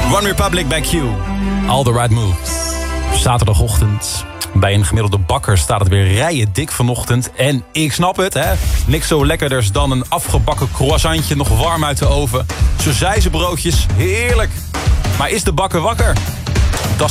One Republic bij Q. All the right moves. Zaterdagochtend. Bij een gemiddelde bakker staat het weer rijen dik vanochtend. En ik snap het, hè. Niks zo lekkerders dan een afgebakken croissantje nog warm uit de oven. Zo broodjes, heerlijk. Maar is de bakker wakker?